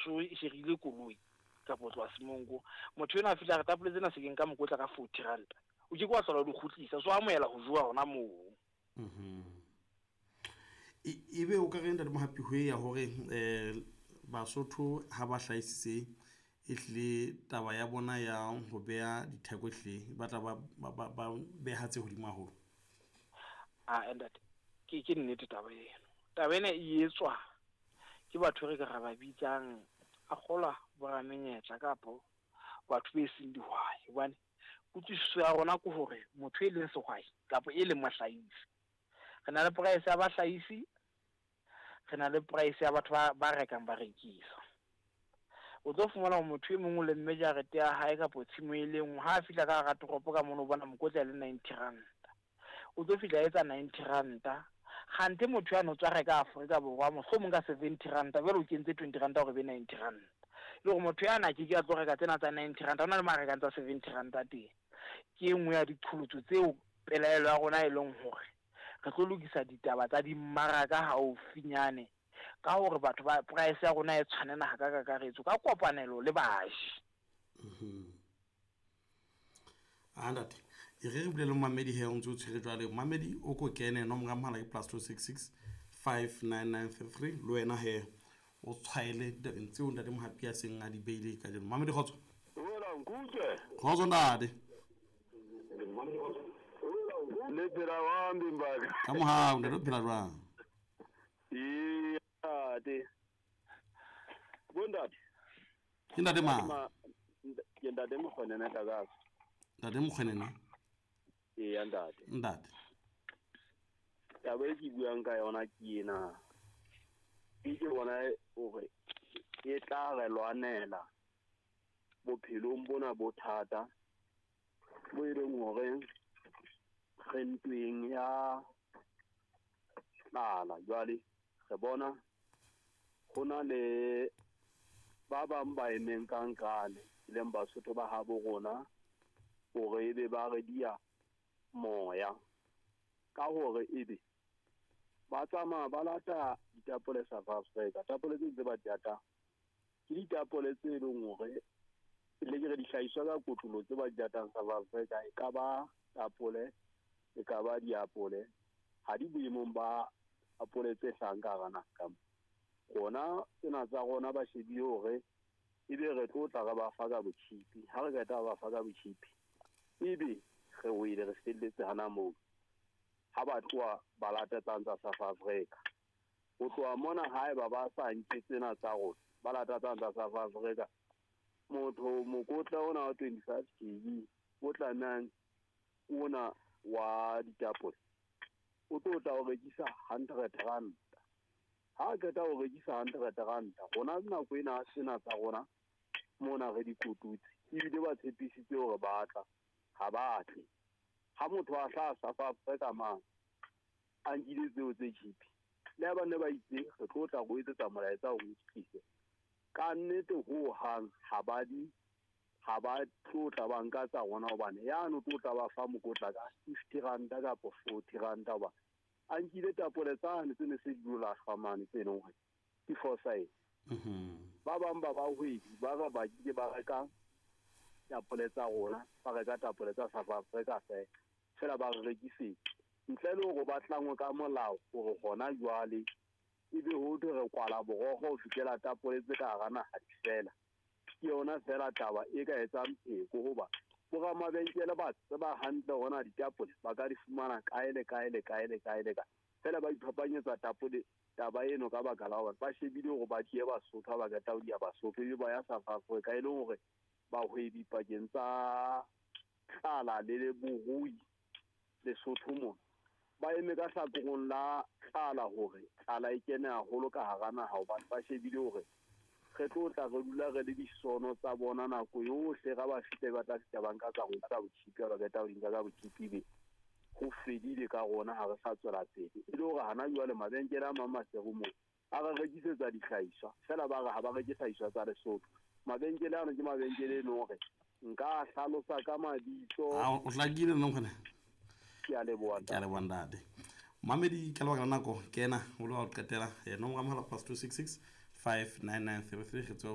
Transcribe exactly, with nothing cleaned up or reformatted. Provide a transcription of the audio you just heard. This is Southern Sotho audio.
so e sherile koloi ka potwa semongo motho ena a fitla re tapole tsena se keng ka mokotla ka forty rand o ke kwa sala di khutlisa so a moela go jua hona mo mhm e be o ka renda di mohapi ho ya hore eh Basotho ha ba hlaisitse e hle taba ya bona ya ho bea ditheko hle ba tla ba ba behatse hodimo haholo ah and that ke ke nnete taba ena taba ena e etswa ke batho re ka ra ba bitsang a gola ba menyetla kapo batho be seng dihwai hobane kutsiso ya rona ke hore motho e leng sehwai kapo e leng mahlahisi re na le price ya bahlahisi re na le price ya batho ba rekang ba rekisa o tlo fumana motho e mongwe le mmejarete ya hae kapo tshimo e leng ha fihla ka ga toropo ka mono bona mokotla le ninety rand o tlo fihla etsa ninety rand gante motho ya no tswa reka Afrika borwa mo so mo ka seventy rand ba re o kentse twenty rand gore be ninety rand le go motho ya na ke ke a tlo reka tsena tsa ninety rand ona le mareka tsa seventy rand a teng ke engwe ya diqhulutso tseo pelaelo ya rona e leng hore re tlo lokisa ditaba tsa dimmaraka ha o finyane ka hore batho ba price ya rona e tshwanela ha ka kakaretso ka kopanelo le bashi mhm andate e re bile le Mamedi he o ntse o tshwere jwale Mamedi o ko kene no mga mhala ke plus two six six five nine nine three three lo wena he o tshwaile de ntse o ndade mohapi a seng a di beile ka jeno Mamedi khotso wena nkutse khotso ndade le phela wambi mbaga ka moha ndado phela jwang iya de bondade ke ndade ma ke ndade mo khona na kaza ndade mo kgenene iya ndade ndade ya ba ke buang ka yona ke ena ke ke bona hore e tla re lwanela bophelong bona bothata bo e leng hore rentweng ya nala jwale re bona hona le ba bang ba emeng kankane le Basotho ba ha bo rona hore ebe ba re dia moya ka hore ebe ba tsama ba lata ditapole sa Afrika tapole tse ba diata ke ditapole tse leng hore le ke re dihlahiswa ka kotulo tse ba diatang sa Afrika e ka ba tapole e ka ba diapole ha di boemong ba apole tse hlang ka rana ka gona tsena tsa rona ba shebi hore ebe re tlo tla ba fa ka bochipi ha re ka ba fa ka bochipi ebe re wile re selletse hana mo ha ba tloa ba lata tsa South Africa o tloa mona hae ba ba sa ntse tsena tsa rona ba lata tsa South Africa motho mokotla ona wa twenty-five kg o tla nang ona wa ditapole o tlo tla o rekisa hundred rand ha ke ta o rekisa hundred rand gona nna go ena sena tsa rona mona re dikotutsi ile ba tshepisitse hore ba tla ha ba tle ha motho a hla South Africa mang a ngile tseo tse chipi le ba ne ba itse re tlo tla go etsa molaetsa o ntshise ka nnete ho hang ha ba di ha ba tlotla ba nka tsa rona hobane ya no tlotla ba fa mokotla ka fifty rand ka po forty rand ba a nkile tapole tsane tsene se dula famane tsene ho ke for side mhm ba bang ba ba hwedi ba ba ba ke ba reka tapole tsa rona ba reka tapole tsa South Africa fe fela ba rekise ntle le go batlangwe ka molao gore gona jwale ebe ho re kwala borogo o fitela tapole tse ka gana ha fela ke yona fela taba e ka etsang pheko hoba bo ga mabenkele ba tseba hantle hona ditapole ba ka di fumana kae le kae le kae le kae le ka fela ba iphapanyetsa tapole taba eno ka baka la hore ba shebile go ba tie Basotho ba ka taudi ya Basotho e ba ya South Africa e le hore ba hwebi pakeng tsa tlala le le borui le Sotho mo ba eme ka hlakorong la tlala hore tlala e kene haholo ka hara naha ba ba shebile hore re tlo tla re dula re le disono tsa bona nako yohle ga ba fite ba tla fita banka tsa go ka bochipi ba ka taudi ka bochipi be go fedile ka gona ha re sa tswela pele e le hore hana jwa le mabenkele a mama serumo a re rekisetsa dihlahiswa fela ba re ha ba rekisa tsa Lesotho mabenkele ana ke mabenkele no re nka hlalosa ka mabitso a o hlagile no khona ke a leboa ke a leboa ndade Mamedi ka lebaka la nako kena o lo qetela no ga mohala plus two six six five nine nine three three